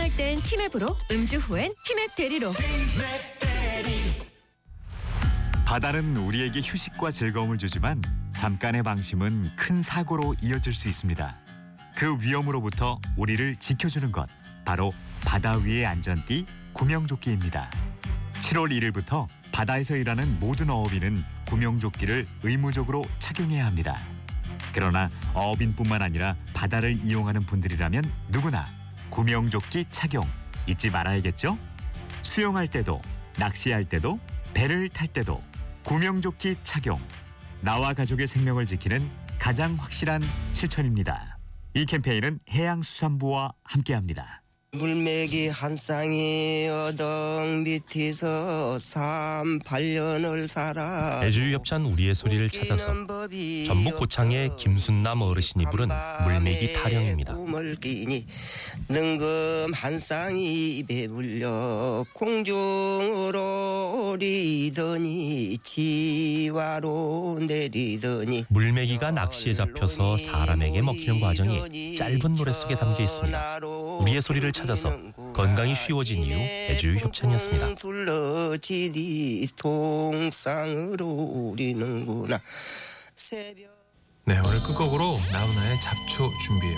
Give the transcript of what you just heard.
수영할 땐 티맵으로, 음주 후엔 티맵 대리로. 바다는 우리에게 휴식과 즐거움을 주지만 잠깐의 방심은 큰 사고로 이어질 수 있습니다. 그 위험으로부터 우리를 지켜주는 것, 바로 바다 위의 안전띠 구명조끼입니다. 7월 1일부터 바다에서 일하는 모든 어업인은 구명조끼를 의무적으로 착용해야 합니다. 그러나 어업인뿐만 아니라 바다를 이용하는 분들이라면 누구나 구명조끼 착용 잊지 말아야겠죠? 수영할 때도, 낚시할 때도, 배를 탈 때도 구명조끼 착용. 나와 가족의 생명을 지키는 가장 확실한 실천입니다. 이 캠페인은 해양수산부와 함께합니다. 물메기 한 쌍이 어덕 밑에서 8년을 살아. 애주협찬 우리의 소리를 찾아서 전북 고창의 김순남 어르신이 부른 물메기 타령입니다. 능금 한 쌍이 입에 물려 공중으로 오리더니 지화로 내리더니. 물메기가 낚시에 잡혀서 사람에게 먹히는 과정이 짧은 노래 속에 담겨 있습니다. 우리의 소리를 찾아서 건강이 쉬워진 이유 애주협찬이었습니다. 둘러지리 동상으로 우리는구나. 네, 오늘 끝곡으로 나훈아의 잡초 준비해요.